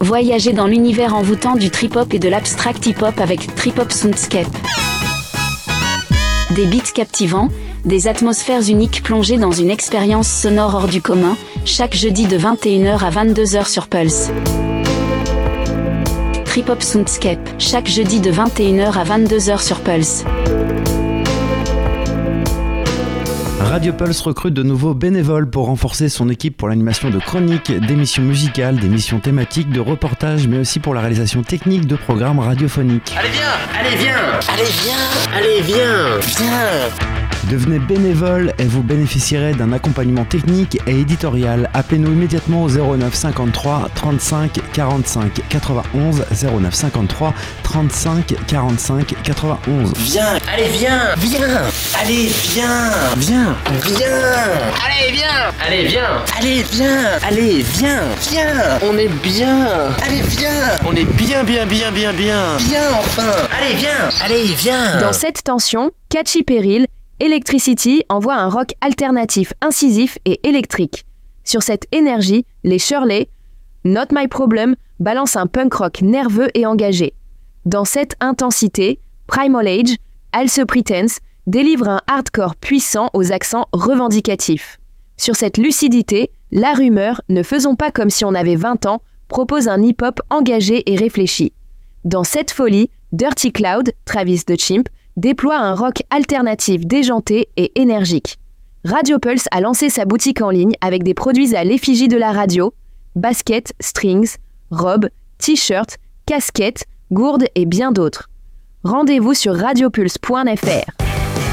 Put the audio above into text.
Voyagez dans l'univers envoûtant du trip-hop et de l'abstract hip-hop avec Trip-Hop Soundscape. Des beats captivants, des atmosphères uniques plongées dans une expérience sonore hors du commun, chaque jeudi de 21h à 22h sur Pulse. Trip-Hop Soundscape, chaque jeudi de 21h à 22h sur Pulse. Radio Pulse recrute de nouveaux bénévoles pour renforcer son équipe pour l'animation de chroniques, d'émissions musicales, d'émissions thématiques, de reportages, mais aussi pour la réalisation technique de programmes radiophoniques. Allez viens, allez viens, allez viens, allez viens, viens. Devenez bénévole et vous bénéficierez d'un accompagnement technique et éditorial. Appelez-nous immédiatement au 09 53 35 45 91 09 53 35 45 91. Viens, allez viens, viens, allez viens, viens, viens, allez viens, allez viens, allez viens, allez viens, viens, on est bien, allez viens, on est bien, viens enfin, allez viens. Dans cette tension, Catchy Peril, Electricity envoie un rock alternatif, incisif et électrique. Sur cette énergie, les Shirley, Not My Problem, balancent un punk rock nerveux et engagé. Dans cette intensité, Primal Age, Also Pretense, délivre un hardcore puissant aux accents revendicatifs. Sur cette lucidité, La Rumeur, ne faisons pas comme si on avait 20 ans, propose un hip-hop engagé et réfléchi. Dans cette folie, Dirty Cloud, Travis the Chimp, déploie un rock alternatif déjanté et énergique. Radio Pulse a lancé sa boutique en ligne avec des produits à l'effigie de la radio, baskets, strings, robes, t-shirts, casquettes, gourdes et bien d'autres. Rendez-vous sur radiopulse.fr.